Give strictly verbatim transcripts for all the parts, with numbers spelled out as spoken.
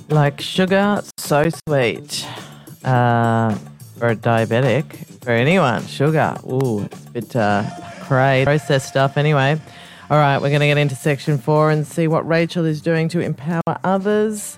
Like sugar, so sweet. Uh, for a diabetic, for anyone, sugar. Ooh, it's a bit uh, cray. Processed stuff anyway. All right, we're going to get into section four and see what Rachel is doing to empower others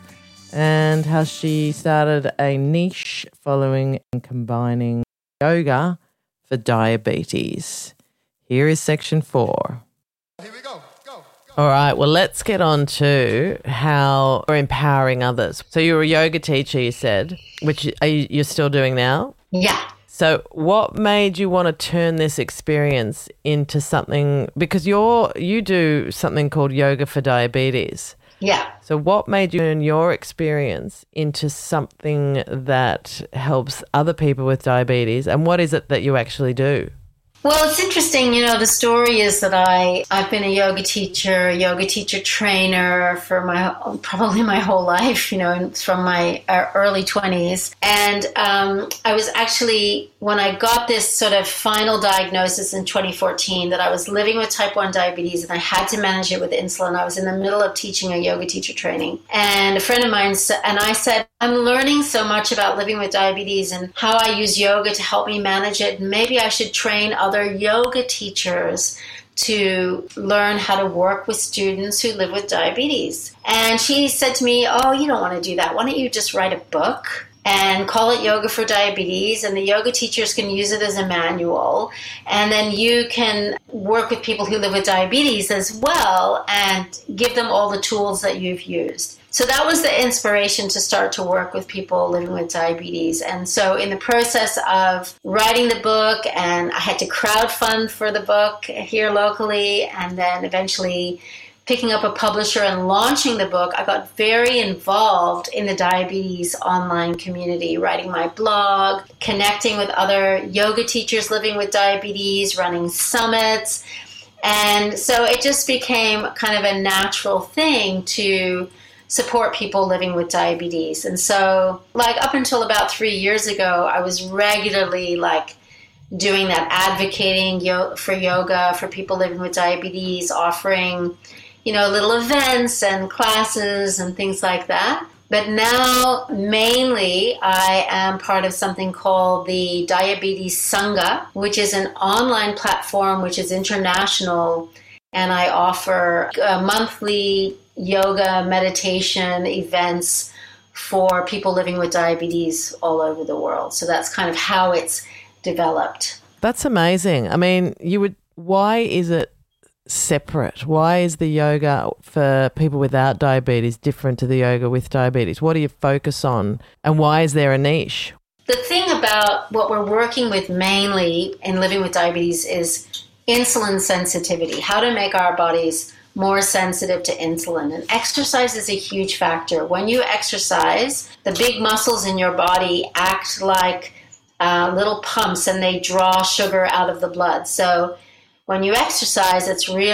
and how she started a niche following and combining yoga for diabetes. Here is section four. Here we go. Go. Go. All right, well, let's get on to how you're empowering others. So you're a yoga teacher, you said, which are you, you're still doing now? Yeah. So what made you want to turn this experience into something, because you're you do something called Yoga for Diabetes. Yeah. So what made you turn your experience into something that helps other people with diabetes, and what is it that you actually do? Well, it's interesting, you know, the story is that I, I've been a yoga teacher, a yoga teacher trainer for my probably my whole life, you know, from my early twenties. And um, I was actually, when I got this sort of final diagnosis in twenty fourteen that I was living with type one diabetes and I had to manage it with insulin, I was in the middle of teaching a yoga teacher training. And a friend of mine said, and I said, I'm learning so much about living with diabetes and how I use yoga to help me manage it. Maybe I should train other yoga teachers to learn how to work with students who live with diabetes. And she said to me, oh, you don't want to do that. Why don't you just write a book and call it Yoga for Diabetes, and the yoga teachers can use it as a manual, and then you can work with people who live with diabetes as well and give them all the tools that you've used. So that was the inspiration to start to work with people living with diabetes. And so in the process of writing the book, and I had to crowdfund for the book here locally, and then eventually picking up a publisher and launching the book, I got very involved in the diabetes online community, writing my blog, connecting with other yoga teachers living with diabetes, running summits. And so it just became kind of a natural thing to support people living with diabetes. And so, like, up until about three years ago, I was regularly, like, doing that, advocating yo- for yoga for people living with diabetes, offering, you know, little events and classes and things like that. But now, mainly, I am part of something called the Diabetes Sangha, which is an online platform which is international, and I offer uh, monthly yoga, meditation events for people living with diabetes all over the world. So that's kind of how it's developed. That's amazing. I mean, you would. Why is it separate? Why is the yoga for people without diabetes different to the yoga with diabetes? What do you focus on, and why is there a niche? The thing about what we're working with mainly in living with diabetes is insulin sensitivity, how to make our bodies more sensitive to insulin. And exercise is a huge factor. When you exercise, the big muscles in your body act like uh, little pumps, and they draw sugar out of the blood. So when you exercise, it's really